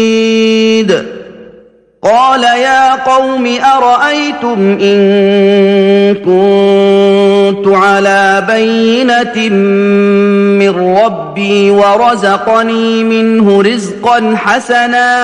قال يا قوم أرأيتم إن كنت على بينة من ربي ورزقني منه رزقا حسنا